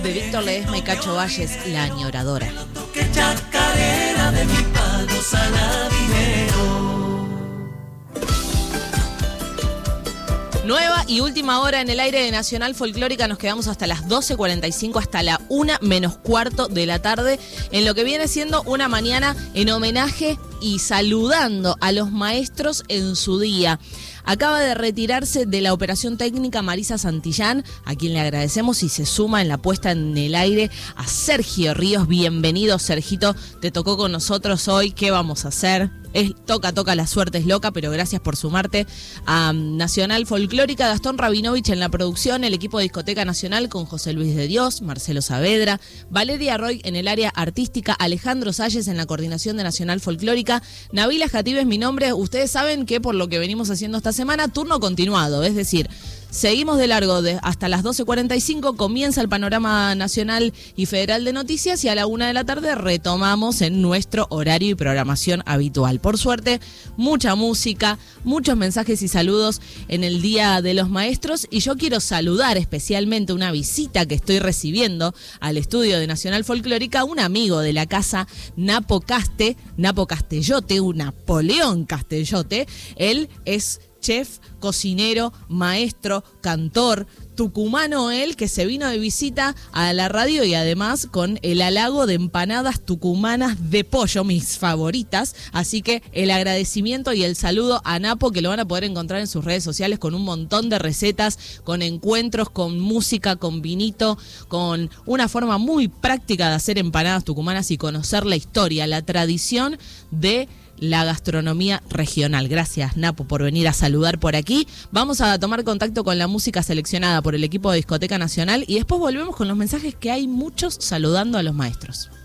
De Víctor Ledesma y Cacho Valles, La Añoradora. Nueva y última hora en el aire de Nacional Folclórica. Nos quedamos hasta las 12:45, hasta la 1:15 de la tarde, en lo que viene siendo una mañana en homenaje y saludando a los maestros en su día. Acaba de retirarse de la operación técnica Marisa Santillán, a quien le agradecemos, y se suma en la puesta en el aire a Sergio Ríos. Bienvenido, Sergito, te tocó con nosotros hoy. ¿Qué vamos a hacer? Toca, la suerte es loca, pero gracias por sumarte a Nacional Folclórica. Gastón Rabinovich en la producción, el equipo de Discoteca Nacional con José Luis de Dios, Marcelo Saavedra, Valeria Roy en el área artística, Alejandro Salles en la coordinación de Nacional Folclórica, Nabila Jatib es mi nombre. Ustedes saben que por lo que venimos haciendo esta semana, turno continuado, es decir, seguimos de largo hasta las 12:45, comienza el panorama nacional y federal de noticias y a la 1 de la tarde retomamos en nuestro horario y programación habitual. Por suerte, mucha música, muchos mensajes y saludos en el Día de los Maestros, y yo quiero saludar especialmente una visita que estoy recibiendo al estudio de Nacional Folclórica, un amigo de la casa, Napo Castellote, un Napoleón Castellote. Él es chef, cocinero, maestro, cantor, tucumano él, que se vino de visita a la radio y además con el halago de empanadas tucumanas de pollo, mis favoritas. Así que el agradecimiento y el saludo a Napo, que lo van a poder encontrar en sus redes sociales con un montón de recetas, con encuentros, con música, con vinito, con una forma muy práctica de hacer empanadas tucumanas y conocer la historia, la tradición de la gastronomía regional. Gracias, Napo, por venir a saludar por aquí. Vamos a tomar contacto con la música seleccionada por el equipo de Discoteca Nacional y después volvemos con los mensajes, que hay muchos saludando a los maestros.